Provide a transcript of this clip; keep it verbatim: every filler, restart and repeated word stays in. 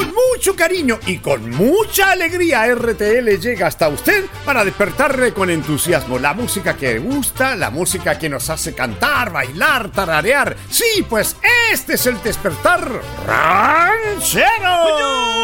Con mucho cariño y con mucha alegría, R T L llega hasta usted para despertarle con entusiasmo la música que gusta, la música que nos hace cantar, bailar, tararear. Sí, pues este es el despertar ranchero.